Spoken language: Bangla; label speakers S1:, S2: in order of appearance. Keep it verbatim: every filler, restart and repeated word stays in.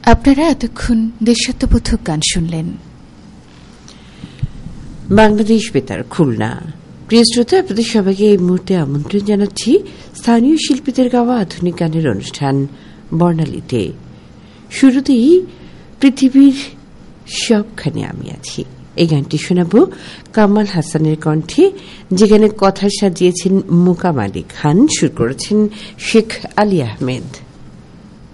S1: আপনারা এতক্ষণ দেশাত্মবোধক গান শুনলেন।
S2: বাংলাদেশ বেতার খুলনা। প্রিয় শ্রোতা, আপনাদের সবাইকে এই মুহূর্তে আমন্ত্রণ জানাচ্ছি স্থানীয় শিল্পীদের গাওয়া আধুনিক গানের অনুষ্ঠান বর্ণালীতে। শুরুতেই পৃথিবীর সবখানে আমি আছি, এই গানটি শোনাব কামাল হাসানের কণ্ঠে, যেখানে কথা সাজিয়েছেন মুকাম আলী খান, সুর করেছেন শেখ আলী আহমেদ।